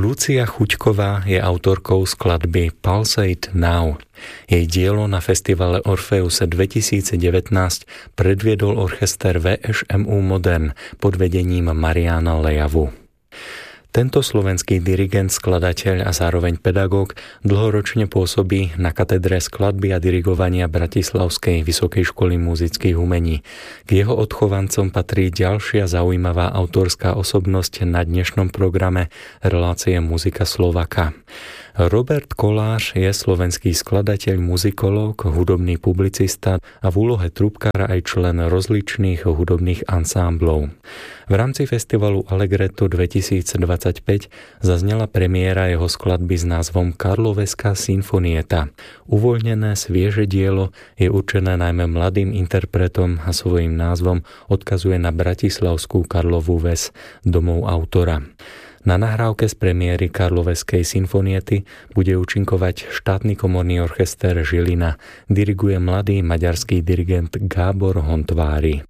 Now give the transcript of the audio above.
Lucia Chuťková je autorkou skladby Pulsate Now. Jej dielo na festivale Orpheus 2019 predviedol orchester VŠMU Modern pod vedením Mariána Lejavu. Tento slovenský dirigent, skladateľ a zároveň pedagóg dlhoročne pôsobí na katedre skladby a dirigovania Bratislavskej vysokej školy múzických umení. K jeho odchovancom patrí ďalšia zaujímavá autorská osobnosť na dnešnom programe relácie Muzika Slovaka. Robert Kolář je slovenský skladateľ, muzikológ, hudobný publicista a v úlohe trúbkára aj člen rozličných hudobných ansámblov. V rámci festivalu Allegretto 2025 zaznela premiéra jeho skladby s názvom Karloveská sinfonieta. Uvoľnené svieže dielo je určené najmä mladým interpretom a svojím názvom odkazuje na bratislavskú Karlovú ves, domov autora. Na nahrávke z premiéry Karloveskej sinfoniety bude účinkovať štátny komorný orchester Žilina. Diriguje mladý maďarský dirigent Gábor Hontvári.